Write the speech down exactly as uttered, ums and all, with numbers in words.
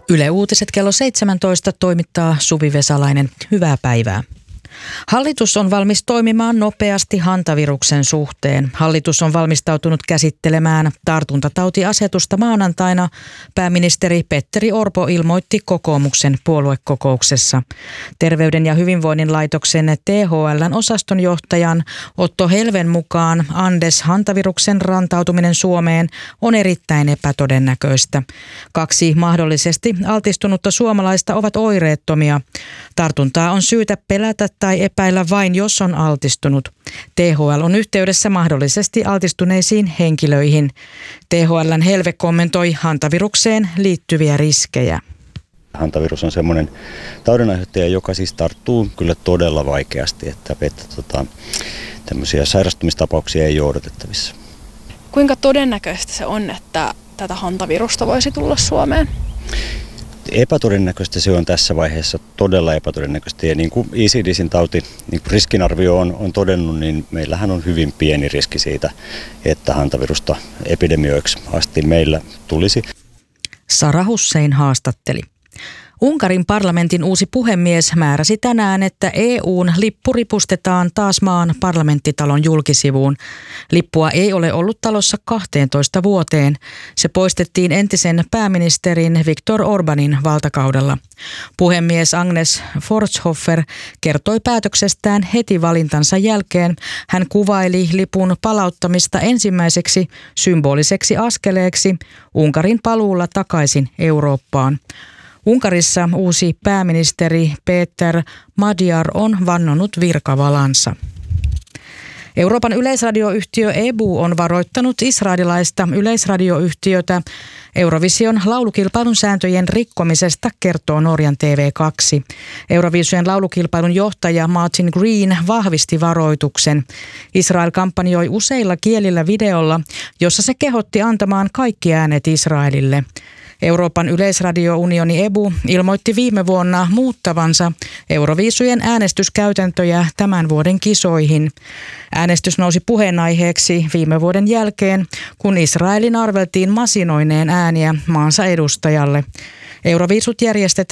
Yle Uutiset kello seitsemäntoista toimittaa Suvi Vesalainen. Hyvää päivää. Hallitus on valmis toimimaan nopeasti hantaviruksen suhteen. Hallitus on valmistautunut käsittelemään tartuntatautiasetusta maanantaina. Pääministeri Petteri Orpo ilmoitti kokoomuksen puoluekokouksessa. Terveyden ja hyvinvoinnin laitoksen T H L:n osastonjohtajan Otto Helven mukaan Andes hantaviruksen rantautuminen Suomeen on erittäin epätodennäköistä. Kaksi mahdollisesti altistunutta suomalaista ovat oireettomia. Tartuntaa on syytä pelätä tai epäillä vain, jos on altistunut. T H L on yhteydessä mahdollisesti altistuneisiin henkilöihin. T H L:n Helve kommentoi hantavirukseen liittyviä riskejä. Hantavirus on semmoinen taudinaiheuttaja, joka siis tarttuu kyllä todella vaikeasti, että, että tota, tämmöisiä sairastumistapauksia ei ole odotettavissa. Kuinka todennäköistä se on, että tätä hantavirusta voisi tulla Suomeen? Epätodennäköistä se on tässä vaiheessa, todella epätodennäköistä. Ja niin kuin E C D C:n tauti, niin kuin riskinarvio on, on todennut, niin meillähän on hyvin pieni riski siitä, että hantavirusta epidemioiksi asti meillä tulisi. Sara Hussein haastatteli. Unkarin parlamentin uusi puhemies määräsi tänään, että E U:n lippu ripustetaan taas maan parlamenttitalon julkisivuun. Lippua ei ole ollut talossa kahteentoista vuoteen. Se poistettiin entisen pääministerin Viktor Orbanin valtakaudella. Puhemies Agnes Forshofer kertoi päätöksestään heti valintansa jälkeen. Hän kuvaili lipun palauttamista ensimmäiseksi symboliseksi askeleeksi Unkarin paluulla takaisin Eurooppaan. Unkarissa uusi pääministeri Péter Magyar on vannonut virkavalansa. Euroopan yleisradioyhtiö E B U on varoittanut israelilaista yleisradioyhtiötä Eurovision laulukilpailun sääntöjen rikkomisesta, kertoo Norjan T V kaksi. Eurovision laulukilpailun johtaja Martin Green vahvisti varoituksen. Israel kampanjoi useilla kielillä videolla, jossa se kehotti antamaan kaikki äänet Israelille. Euroopan yleisradiounioni E B U ilmoitti viime vuonna muuttavansa Euroviisujen äänestyskäytäntöjä tämän vuoden kisoihin. Äänestys nousi puheenaiheeksi viime vuoden jälkeen, kun Israelin arveltiin masinoineen ääniä maansa edustajalle. Euroviisut järjestetään